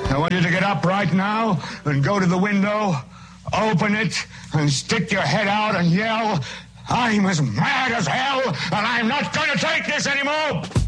I want you to get up right now and go to the window, open it, and stick your head out and yell, "I'm as mad as hell, and I'm not going to take this anymore!"